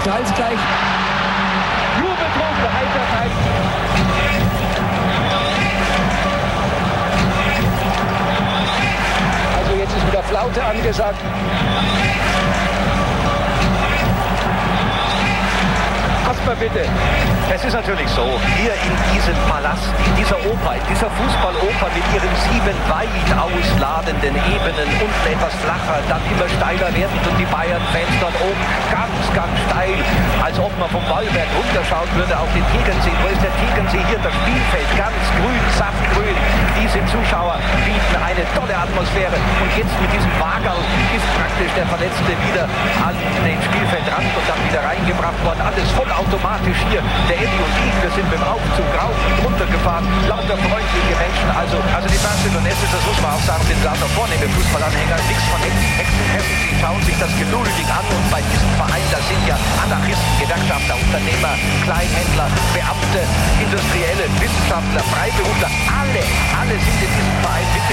knallt gleich. Jubeltrunk der Heiterkeit. Also jetzt ist wieder Flaute angesagt. Kasper, bitte. Es ist natürlich so, hier in diesem Palast, in dieser Oper, in dieser Fußballoper mit ihren 7 weit ausladenden Ebenen, unten etwas flacher, dann immer steiler werdend und die Bayern-Fans dort oben ganz, ganz steil, als ob man vom Wallberg runterschauen würde auf den Tegernsee. Wo ist der Tegernsee? Hier das Spielfeld, ganz grün, saftgrün. Diese Zuschauer bieten eine tolle Atmosphäre und jetzt mit diesem Wagerl ist praktisch der Verletzte wieder an den Spielfeldrand und dann wieder reingebracht worden. Alles vollautomatisch hier. Der Eddie und ich, wir sind mit dem Aufzug rauf und runter gefahren. Lauter freundliche Menschen. Also die Barceloneses, das muss man auch sagen, sind lauter vornehme Fußballanhänger. Nichts von Hexenhessen. Sie schauen sich das geduldig an und bei diesem Verein, da sind ja Anarchisten, Gewerkschafter, Unternehmer, Kleinhändler, Beamte, Industrielle, Wissenschaftler, Freiberufler. Alle sind in diesem Verein mit